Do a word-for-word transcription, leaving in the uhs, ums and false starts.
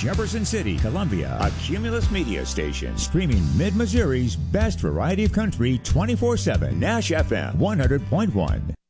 Jefferson City, Columbia, a Cumulus Media station, streaming Mid-Missouri's best variety of country twenty-four seven. Nash F M one hundred point one.